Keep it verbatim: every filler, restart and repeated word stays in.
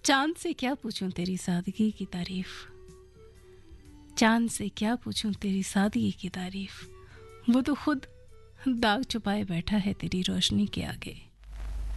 चांद से क्या पूछूं तेरी सादगी की तारीफ, चांद से क्या पूछूं तेरी सादगी की तारीफ, वो तो खुद दाग छुपाए बैठा है तेरी रोशनी के आगे।